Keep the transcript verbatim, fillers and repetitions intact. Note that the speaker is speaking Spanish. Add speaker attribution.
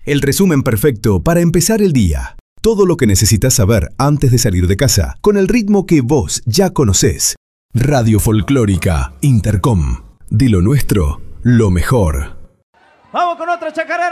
Speaker 1: El resumen perfecto para empezar el día. Todo lo que necesitas saber antes de salir de casa, con el ritmo que vos ya conocés. Radio Folclórica Intercom. De lo nuestro, lo mejor.
Speaker 2: Vamos con otra chacarera.